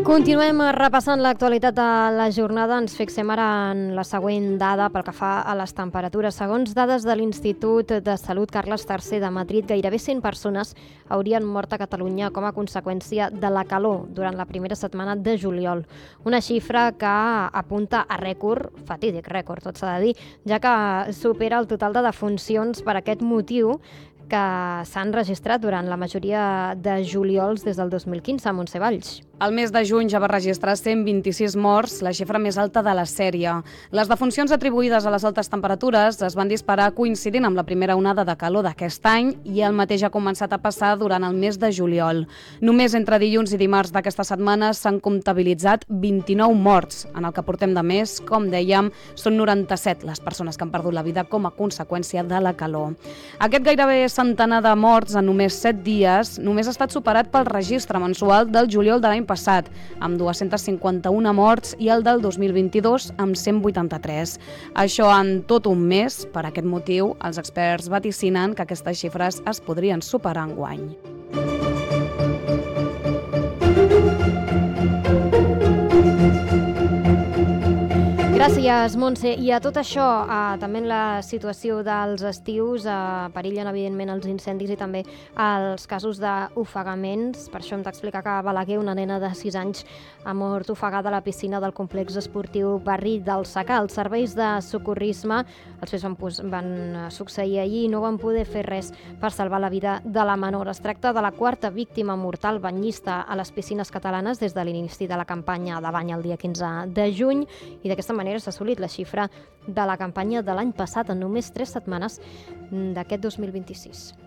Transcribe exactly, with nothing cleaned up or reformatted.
Continuem repassant l'actualitat de la jornada. Ens fixem ara en la següent dada pel que fa a les temperatures. Segons dades de l'Institut de Salut Carles tercer de Madrid, gairebé cent persones haurien mort a Catalunya com a conseqüència de la calor durant la primera setmana de juliol. Una xifra que apunta a rècord, fatídic rècord, tot s'ha de dir, ja que supera el total de defuncions per aquest motiu que s'han registrat durant la majoria de juliols des del dos mil quinze a Montse Valls. El mes de juny ja va registrar cent vint-i-sis morts, la xifra més alta de la sèrie. Les defuncions atribuïdes a les altes temperatures es van disparar coincidint amb la primera onada de calor d'aquest any i el mateix ha començat a passar durant el mes de juliol. Només entre dilluns i dimarts d'aquesta setmana s'han comptabilitzat vint-i-nou morts. En el que portem de mes, com dèiem, són noranta-set les persones que han perdut la vida com a conseqüència de la calor. Aquest gairebé centenar de morts en només set dies només ha estat superat pel registre mensual del juliol de l'any passat, amb dues-centes cinquanta-una morts, i el del dos mil vint-i-dos amb cent vuitanta-tres. Això en tot un mes. Per aquest motiu, els experts vaticinen que aquestes xifres es podrien superar enguany. Gràcies, Montse. I a tot això, eh, també en la situació dels estius, eh, perillen evidentment els incendis i també els casos d'ofegaments. Per això hem d'explicar que a Balaguer una nena de sis anys ha mort ofegada a la piscina del complex esportiu Barri del Secà. Els serveis de socorrisme, els fets van, van succeir ahir i no van poder fer res per salvar la vida de la menor. Es tracta de la quarta víctima mortal banyista a les piscines catalanes des de l'inici de la campanya de bany el dia quinze de juny, i d'aquesta manera s'ha assolit la xifra de la campanya de l'any passat en només tres setmanes d'aquest dos mil vint-i-sis.